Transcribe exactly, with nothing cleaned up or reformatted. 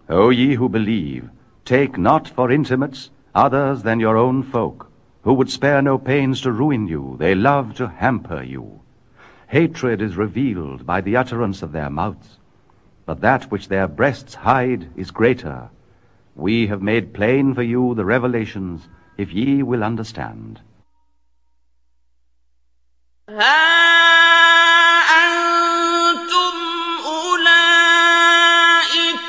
O ye who believe, take not for intimates others than your own folk, who would spare no pains to ruin you. They love to hamper you. Hatred is revealed by the utterance of their mouths, but that which their breasts hide is greater. We have made plain for you the revelations, if ye will understand.